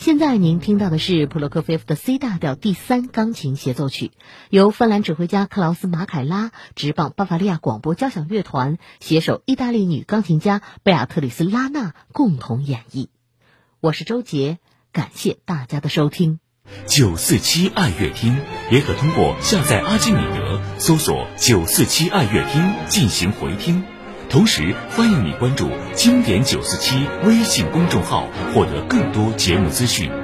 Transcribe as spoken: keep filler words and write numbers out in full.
现在您听到的是普罗科菲夫的 C 大调第三钢琴协奏曲，由芬兰指挥家克劳斯·马凯拉执棒巴伐利亚广播交响乐团携手意大利女钢琴家贝亚特里斯·拉纳共同演绎。我是周杰，感谢大家的收听。 九四七爱乐厅也可通过下载阿基米德搜索九四七爱乐厅进行回听，同时欢迎你关注经典九四七微信公众号，获得更多节目资讯。